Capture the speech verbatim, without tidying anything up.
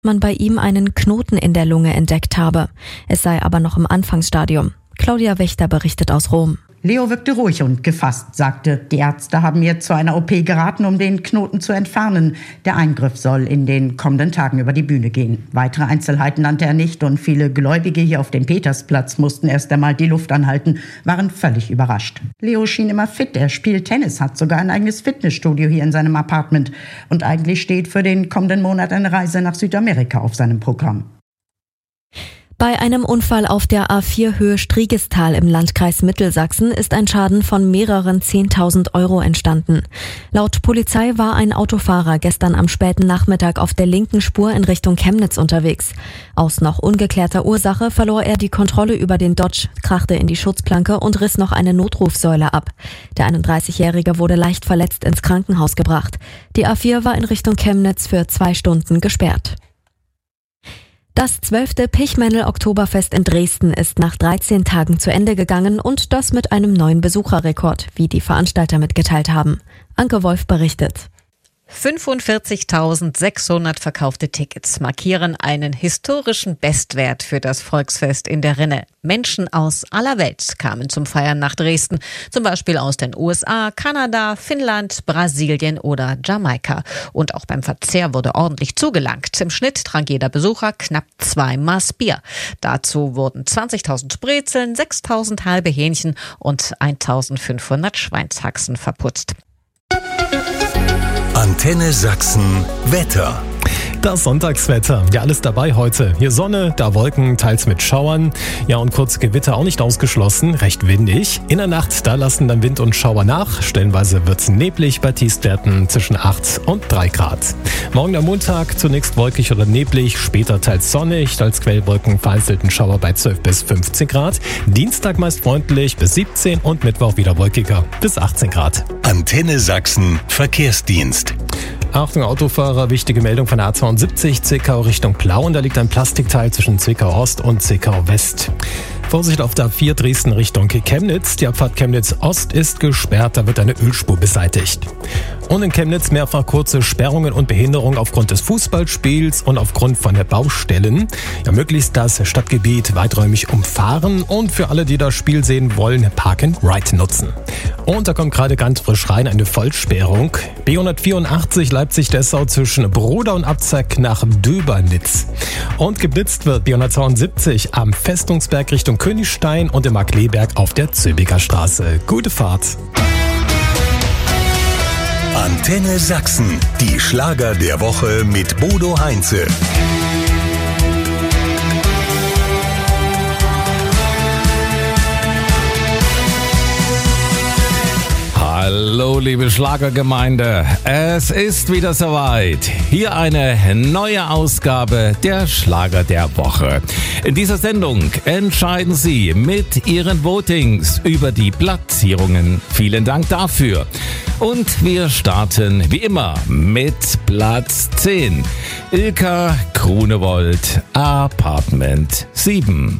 man bei ihm einen Knoten in der Lunge entdeckt habe. Es sei aber noch im Anfangsstadium. Claudia Wächter berichtet aus Rom. Leo wirkte ruhig und gefasst, sagte, die Ärzte haben mir zu einer O P geraten, um den Knoten zu entfernen. Der Eingriff soll in den kommenden Tagen über die Bühne gehen. Weitere Einzelheiten nannte er nicht und viele Gläubige hier auf dem Petersplatz mussten erst einmal die Luft anhalten, waren völlig überrascht. Leo schien immer fit, er spielt Tennis, hat sogar ein eigenes Fitnessstudio hier in seinem Apartment und eigentlich steht für den kommenden Monat eine Reise nach Südamerika auf seinem Programm. Bei einem Unfall auf der A vier Höhe Striegestal im Landkreis Mittelsachsen ist ein Schaden von mehreren zehntausend Euro entstanden. Laut Polizei war ein Autofahrer gestern am späten Nachmittag auf der linken Spur in Richtung Chemnitz unterwegs. Aus noch ungeklärter Ursache verlor er die Kontrolle über den Dodge, krachte in die Schutzplanke und riss noch eine Notrufsäule ab. Der einunddreißigjährige wurde leicht verletzt ins Krankenhaus gebracht. Die A vier war in Richtung Chemnitz für zwei Stunden gesperrt. Das zwölfte Pichmennel-Oktoberfest in Dresden ist nach dreizehn Tagen zu Ende gegangen und das mit einem neuen Besucherrekord, wie die Veranstalter mitgeteilt haben. Anke Wolf berichtet. fünfundvierzigtausendsechshundert verkaufte Tickets markieren einen historischen Bestwert für das Volksfest in der Rinne. Menschen aus aller Welt kamen zum Feiern nach Dresden, zum Beispiel aus den U S A, Kanada, Finnland, Brasilien oder Jamaika. Und auch beim Verzehr wurde ordentlich zugelangt. Im Schnitt trank jeder Besucher knapp zwei Maß Bier. Dazu wurden zwanzigtausend Brezeln, sechstausend halbe Hähnchen und eintausendfünfhundert Schweinshaxen verputzt. Antenne Sachsen Wetter. Das Sonntagswetter. Ja, alles dabei heute. Hier Sonne, da Wolken, teils mit Schauern. Ja, und kurze Gewitter auch nicht ausgeschlossen. Recht windig. In der Nacht, da lassen dann Wind und Schauer nach. Stellenweise wird's neblig bei Tiefstwerten zwischen acht und drei Grad. Morgen am Montag zunächst wolkig oder neblig, später teils sonnig. Als Quellwolken vereinzelten Schauer bei zwölf bis fünfzehn Grad. Dienstag meist freundlich bis siebzehn und Mittwoch wieder wolkiger bis achtzehn Grad. Antenne Sachsen Verkehrsdienst. Achtung Autofahrer, wichtige Meldung von der A zweiundsiebzig, Zwickau Richtung Plauen. Da liegt ein Plastikteil zwischen Zwickau Ost und Zwickau West. Vorsicht auf der A vier Dresden Richtung Chemnitz. Die Abfahrt Chemnitz Ost ist gesperrt, da wird eine Ölspur beseitigt. Und in Chemnitz mehrfach kurze Sperrungen und Behinderungen aufgrund des Fußballspiels und aufgrund von der Baustellen. Ja, möglichst das Stadtgebiet weiträumig umfahren und für alle, die das Spiel sehen wollen, Park and Ride nutzen. Und da kommt gerade ganz frisch rein eine Vollsperrung. B hundertvierundachtzig Leipzig-Dessau zwischen Broda und Abzack nach Döbernitz. Und geblitzt wird B hundertzweiundsiebzig am Festungsberg Richtung Königstein und im Markleberg auf der Zülpicher Straße. Gute Fahrt! Antenne Sachsen, die Schlager der Woche mit Bodo Heinze. Hallo liebe Schlagergemeinde, es ist wieder soweit. Hier eine neue Ausgabe der Schlager der Woche. In dieser Sendung entscheiden Sie mit Ihren Votings über die Platzierungen. Vielen Dank dafür. Und wir starten wie immer mit Platz zehn. Ilka Grunewold, Apartment sieben.